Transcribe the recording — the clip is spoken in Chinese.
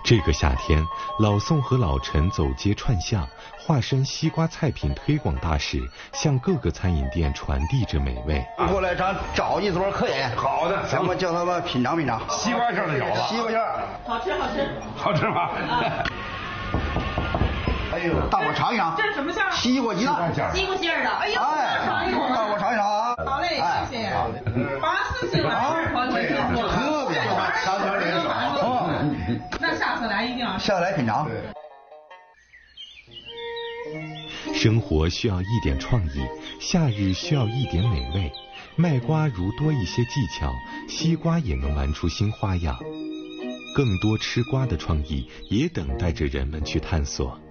这个夏天，老宋和老陈走街串巷，化身西瓜菜品推广大使，向各个餐饮店传递着美味。 过来，咱找一桌客人。 好的， 咱们叫他们品尝品尝西瓜馅的饺子。 西瓜馅， 好吃好吃。 好吃吗？ 哎呦，大伙尝一尝。 这是什么馅？ 西瓜鸡蛋。 西瓜馅的。哎呦，尝一口。 大伙尝一尝啊。 好嘞，谢谢。8次性的黄瓜西瓜， 特别好， 三合联手。那下次来一定要。 下次来品尝。 生活需要一点创意，夏日需要一点美味。卖瓜如多一些技巧，西瓜也能玩出新花样。更多吃瓜的创意也等待着人们去探索。